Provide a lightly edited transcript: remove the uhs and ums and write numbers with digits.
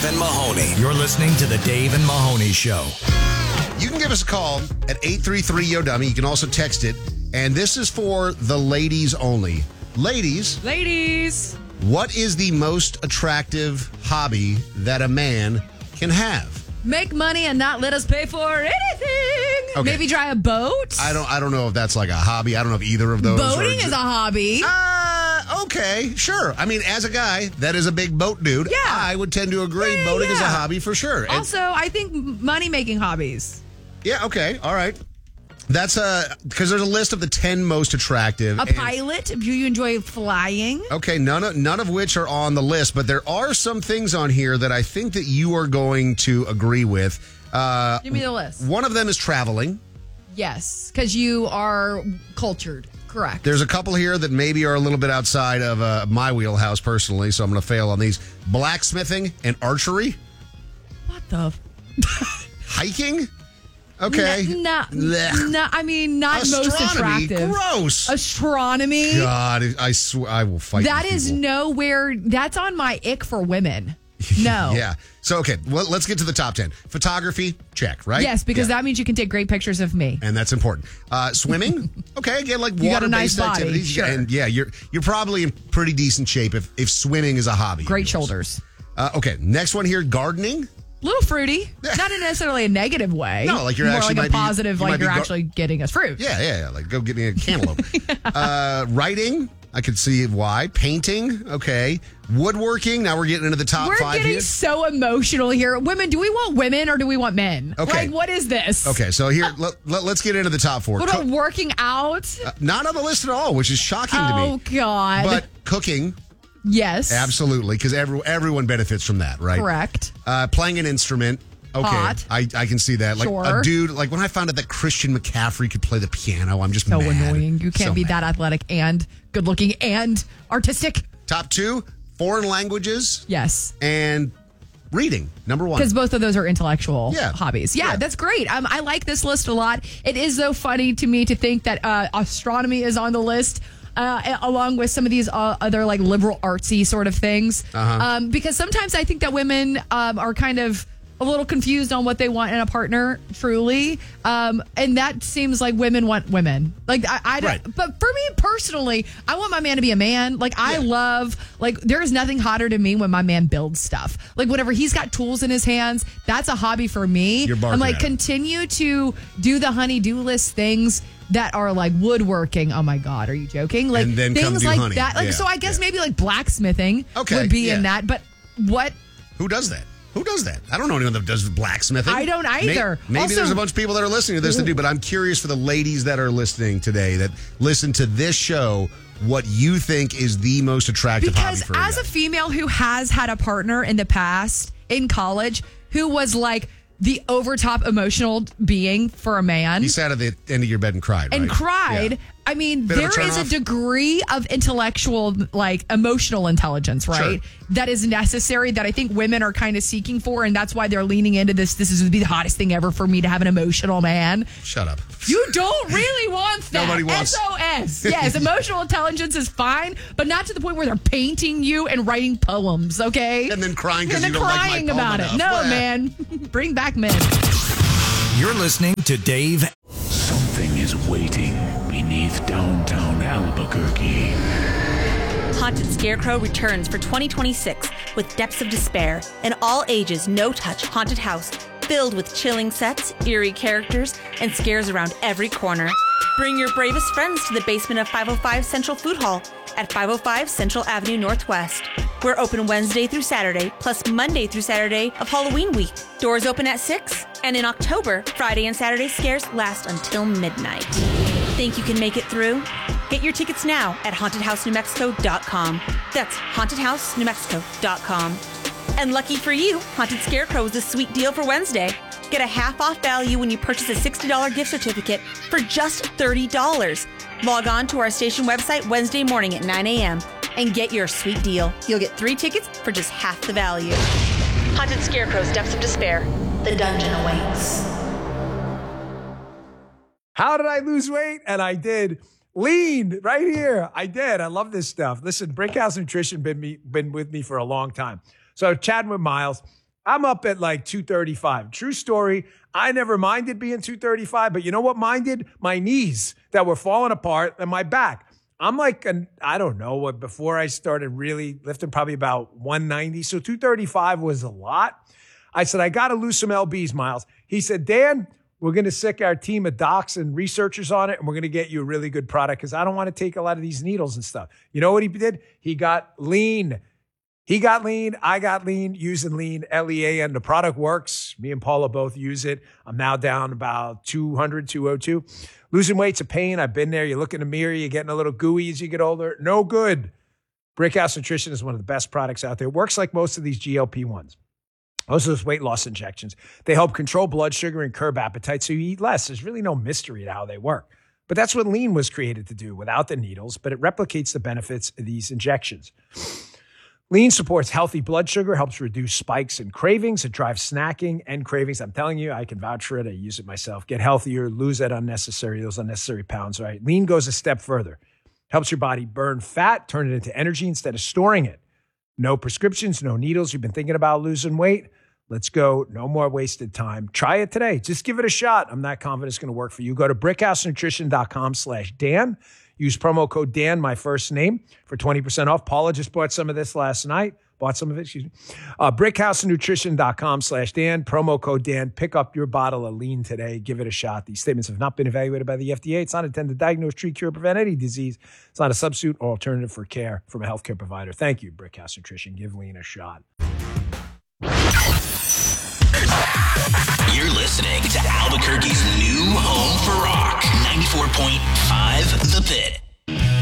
Dave and Mahoney. You're listening to the Dave and Mahoney Show. You can give us a call at 833-YO-DUMMY. You can also text it. And this is for the ladies only. Ladies, what is the most attractive hobby that a man can have? Make money and not let us pay for anything. Okay. Maybe try a boat. I don't know if that's like a hobby. I don't know if either of those. Boating is a hobby. Okay, sure. I mean, as a guy that is a big boat dude, Yeah. I would tend to agree. Yeah, Boating is a yeah. hobby for sure. Also, I think money-making hobbies. Yeah, okay, all right. That's because there's a list of the 10 most attractive. A pilot, do you enjoy flying? Okay, none of which are on the list, but there are some things on here that I think that you are going to agree with. Give me the list. One of them is traveling. Yes, because you are cultured. Correct. There's a couple here that maybe are a little bit outside of my wheelhouse personally, so I'm going to fail on these. Blacksmithing and archery. What the? Hiking. Okay. No, I mean, not most Astronomy. attractive. Gross. Astronomy. God, I swear I will fight. That these is people. nowhere. That's on my ick for women. No. Yeah. So, okay, well, let's get to the top 10. Photography, check, right? Yes, because Yeah. that means you can take great pictures of me. And that's important. Swimming, okay, again, like You got a nice water-based body, activities. sure. And yeah, you're probably in pretty decent shape if swimming is a hobby. Great shoulders. Okay, next one here, gardening. Little fruity, not in necessarily a negative way. No, like you're more actually like might a be- positive, you might like be you're actually getting us fruit. Yeah, like go get me a cantaloupe. Writing, I could see why. Painting, okay. Woodworking, now we're getting into the top We're 5 getting here. so emotional here. Women, do we want women or do we want men? Okay. Like, what is this? Okay, so here, let's get into the top 4. What about working out? Not on the list at all, which is shocking to Oh, me. God. But cooking, yes. absolutely, because everyone benefits from that, right? Correct. Playing an instrument. Okay, Hot. I can see that. Like Sure. a dude, like when I found out that Christian McCaffrey could play the piano, I'm just So mad. annoying. You can't So be mad. that athletic and good looking and artistic. Top 2, foreign languages Yes. and reading, number 1. Because both of those are intellectual Yeah. hobbies. Yeah, Yeah. that's great. I like this list a lot. It is so funny to me to think that astronomy is on the list. Along with some of these other like liberal artsy sort of things. Because sometimes I think that women are kind of a little confused on what they want in a partner, truly. And that seems like women want women. Like, I don't, Right. but for me personally, I want my man to be a man. Like, I love, like, there is nothing hotter to me when my man builds stuff. Like, whenever he's got tools in his hands, that's a hobby for me. You're barking I'm like, at it. continue to do the honey-do list things that are like woodworking. Oh my God, are you joking? Like, And then come things do like honey. that. Like, Yeah, so I guess yeah. maybe like blacksmithing Okay, would be yeah. in that. But what? Who does that? Who does that? I don't know anyone that does blacksmithing. I don't either. Maybe Also- there's a bunch of people that are listening to this that do, but I'm curious for the ladies that are listening today that listen to this show, what you think is the most attractive hobby Because for as guy. a female who has had a partner in the past in college who was like the overtop emotional being for a man You sat at the end of your bed and cried, and right? cried. Yeah. I mean, Bit of a there is a turnoff? degree of intellectual, like emotional intelligence, right? Sure. That is necessary that I think women are kind of seeking for. And that's why they're leaning into this. This is the hottest thing ever for me to have an emotional man. Shut up. You don't really want that. Nobody wants- SOS. Yes, emotional intelligence is fine, but not to the point where they're painting you and writing poems, okay? And then crying because And you then don't crying like my poem about it. enough. No, Blah. man. Bring back men. You're listening to Dave. Something is waiting beneath downtown Albuquerque. Haunted Scarecrow returns for 2026 with Depths of Despair, an all-ages, no-touch haunted house filled with chilling sets, eerie characters, and scares around every corner. Bring your bravest friends to the basement of 505 Central Food Hall at 505 Central Avenue Northwest. We're open Wednesday through Saturday, plus Monday through Saturday of Halloween week. Doors open at 6, and in October, Friday and Saturday scares last until midnight. Think you can make it through? Get your tickets now at HauntedHouseNewMexico.com. That's HauntedHouseNewMexico.com. And lucky for you, Haunted Scarecrow is a sweet deal for Wednesday. Get a half-off value when you purchase a $60 gift certificate for just $30. Log on to our station website Wednesday morning at 9 a.m. and get your sweet deal. You'll get 3 tickets for just half the value. Haunted Scarecrow's Depths of Despair. The dungeon awaits. How did I lose weight? And I did. Lean right here. I did. I love this stuff. Listen, Brickhouse Nutrition been with me for a long time. So chatting with Miles, I'm up at like 235. True story. I never minded being 235, but you know what minded? My knees that were falling apart and my back. I'm like, I don't know what, before I started really lifting, probably about 190. So 235 was a lot. I said, I got to lose some LBs, Miles. He said, Dan, we're going to sick our team of docs and researchers on it, and we're going to get you a really good product because I don't want to take a lot of these needles and stuff. You know what he did? He got lean. He got lean. I got lean, using lean, LEAN. The product works. Me and Paula both use it. I'm now down about 200, 202. Losing weight's a pain. I've been there. You look in the mirror, you're getting a little gooey as you get older. No good. Brickhouse Nutrition is one of the best products out there. It works like most of these GLP-1s. Most of those weight loss injections. They help control blood sugar and curb appetite so you eat less. There's really no mystery to how they work. But that's what lean was created to do without the needles, but it replicates the benefits of these injections. Lean supports healthy blood sugar, helps reduce spikes and cravings. It drives snacking and cravings. I'm telling you, I can vouch for it. I use it myself. Get healthier, lose those unnecessary pounds, right? Lean goes a step further. Helps your body burn fat, turn it into energy instead of storing it. No prescriptions, no needles. You've been thinking about losing weight? Let's go. No more wasted time. Try it today. Just give it a shot. I'm not confident it's going to work for you. Go to brickhousenutrition.com/Dan. Use promo code Dan, my first name, for 20% off. Paula just bought some of this last night. Brickhousenutrition.com/Dan. Promo code Dan. Pick up your bottle of lean today. Give it a shot. These statements have not been evaluated by the FDA. It's not intended to diagnose, treat, cure, or prevent any disease. It's not a substitute or alternative for care from a healthcare provider. Thank you, Brickhouse Nutrition. Give lean a shot. You're listening to Albuquerque's new home for rock, 94.5 The Pit.